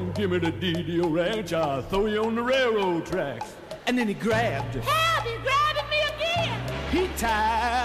Give me the deed to your ranch, I'll throw you on the railroad tracks. And then he grabbed her. Help! He's grabbing me again! He tied